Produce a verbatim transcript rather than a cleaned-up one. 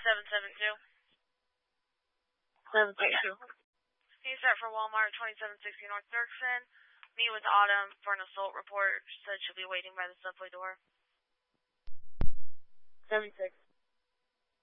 seven seven two. seven seven two. Can you start for Walmart, twenty-seven sixty North Dirksen? Meet with Autumn for an assault report. Said she'll be waiting by the subway door. seven six.